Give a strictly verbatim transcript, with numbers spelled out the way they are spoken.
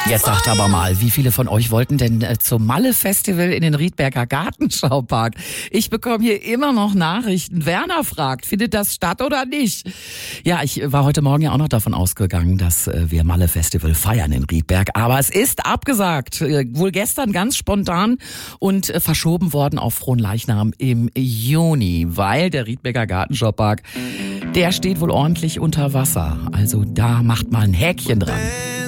Jetzt sagt aber mal, wie viele von euch wollten denn äh, zum Malle-Festival in den Riedberger Gartenschaupark? Ich bekomme hier immer noch Nachrichten. Werner fragt, findet das statt oder nicht? Ja, ich war heute Morgen ja auch noch davon ausgegangen, dass äh, wir Malle-Festival feiern in Riedberg. Aber es ist abgesagt. Äh, wohl gestern ganz spontan und äh, verschoben worden auf Fronleichnam im Juni, weil der Riedberger Gartenschaupark, der steht wohl ordentlich unter Wasser. Also da macht mal ein Häkchen dran.